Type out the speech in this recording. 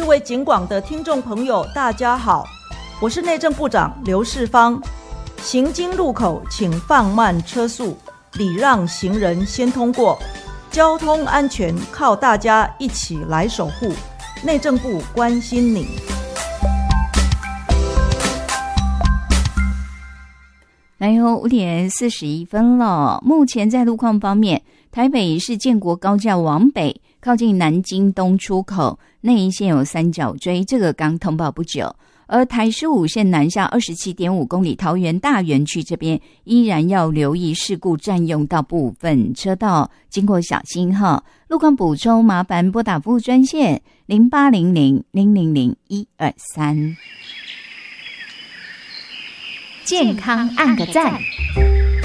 位警广的听众朋友，大家好，我是内政部长刘世芳。行经路口请放慢车速，礼让行人先通过，交通安全靠大家一起来守护。内政部关心你。 来哟，5点41分了。目前在路况方面，台北市建国高架往北，靠近南京东出口内一线有三角锥，这个刚通报不久。而台15线南下 27.5 公里桃园大园区这边依然要留意事故占用到部分车道，经过小心哈。路况补充麻烦拨打服务专线0800-000-123。 健康按个赞。